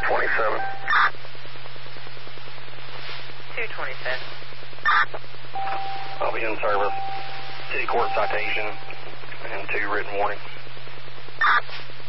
27. 227. I'll be in service. City court citation and 2 written warning.